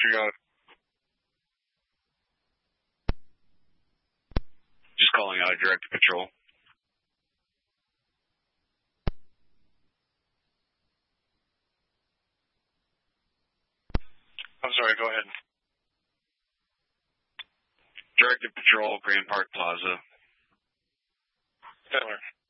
you got? Just calling out of Director Patrol. I'm sorry, go ahead. Director Patrol, Grand Park Plaza. Taylor.